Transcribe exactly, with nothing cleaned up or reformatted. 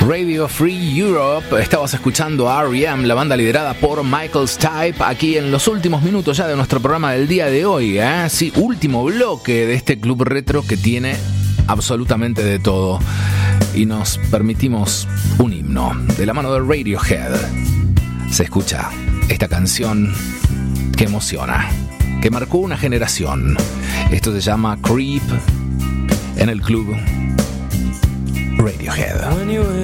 Radio Free Europe. Estabas escuchando a R E M, la banda liderada por Michael Stipe, aquí en los últimos minutos ya de nuestro programa del día de hoy, ¿eh? Sí, último bloque de este club retro que tiene absolutamente de todo. Y nos permitimos un himno de la mano de Radiohead. Se escucha esta canción que emociona, que marcó una generación. Esto se llama Creep en el club Radiohead.